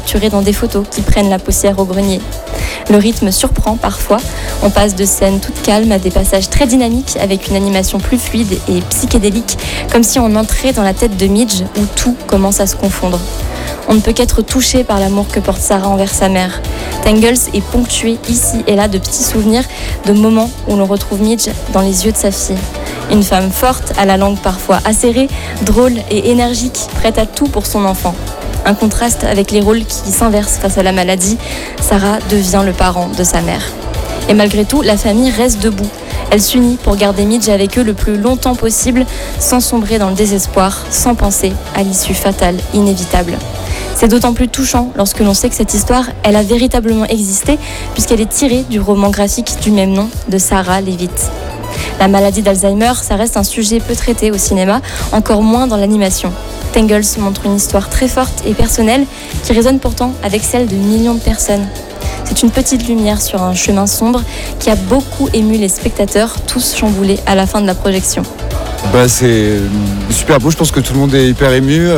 capturés dans des photos qui prennent la poussière au grenier. Le rythme surprend parfois. On passe de scènes toutes calmes à des passages très dynamiques avec une animation plus fluide et psychédélique, comme si on entrait dans la tête de Midge où tout commence à se confondre. On ne peut qu'être touché par l'amour que porte Sarah envers sa mère. Tangles est ponctué ici et là de petits souvenirs, de moments où l'on retrouve Midge dans les yeux de sa fille. Une femme forte, à la langue parfois acérée, drôle et énergique, prête à tout pour son enfant. Un contraste avec les rôles qui s'inversent face à la maladie, Sarah devient le parent de sa mère. Et malgré tout, la famille reste debout. Elle s'unit pour garder Midge avec eux le plus longtemps possible, sans sombrer dans le désespoir, sans penser à l'issue fatale, inévitable. C'est d'autant plus touchant lorsque l'on sait que cette histoire, elle a véritablement existé, puisqu'elle est tirée du roman graphique du même nom de Sarah Leavitt. La maladie d'Alzheimer, ça reste un sujet peu traité au cinéma, encore moins dans l'animation. Tangles montre une histoire très forte et personnelle qui résonne pourtant avec celle de millions de personnes. C'est une petite lumière sur un chemin sombre qui a beaucoup ému les spectateurs, tous chamboulés à la fin de la projection. C'est super beau, je pense que tout le monde est hyper ému,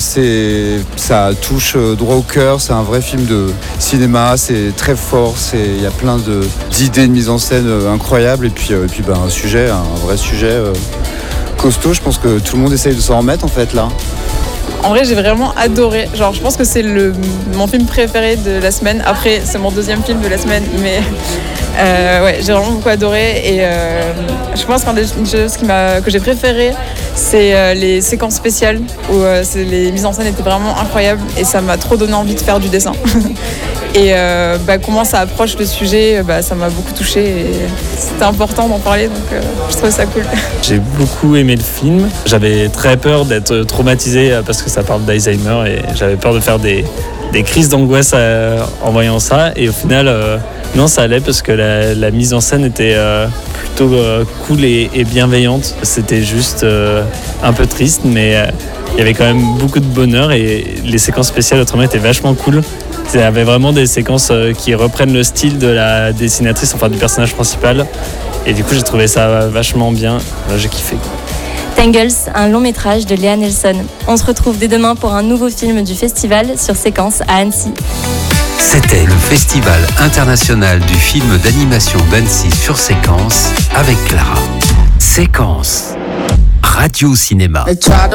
ça touche droit au cœur, c'est un vrai film de cinéma, c'est très fort, il y a plein d'idées de mise en scène incroyables et puis un vrai sujet costaud, je pense que tout le monde essaye de s'en remettre en fait là. En vrai, j'ai vraiment adoré. Je pense que c'est mon film préféré de la semaine. Après, c'est mon deuxième film de la semaine, mais j'ai vraiment beaucoup adoré. Et je pense qu'une des choses que j'ai préférée, c'est les séquences spéciales où les mises en scène étaient vraiment incroyables et ça m'a trop donné envie de faire du dessin. Et comment ça approche le sujet, ça m'a beaucoup touchée et c'était important d'en parler, donc je trouvais ça cool. J'ai beaucoup aimé le film. J'avais très peur d'être traumatisé parce que ça parle d'Alzheimer et j'avais peur de faire des crises d'angoisse en voyant ça. Et au final, non, ça allait parce que la mise en scène était plutôt cool et bienveillante. C'était juste un peu triste, mais il y avait quand même beaucoup de bonheur et les séquences spéciales autrement étaient vachement cool. Il y avait vraiment des séquences qui reprennent le style de la dessinatrice, enfin du personnage principal. Et du coup, j'ai trouvé ça vachement bien. J'ai kiffé. Tangles, un long métrage de Léa Nelson. On se retrouve dès demain pour un nouveau film du festival sur Séquence à Annecy. C'était le Festival international du film d'animation d'Annecy sur Séquence avec Clara. Séquence, Radio Cinéma.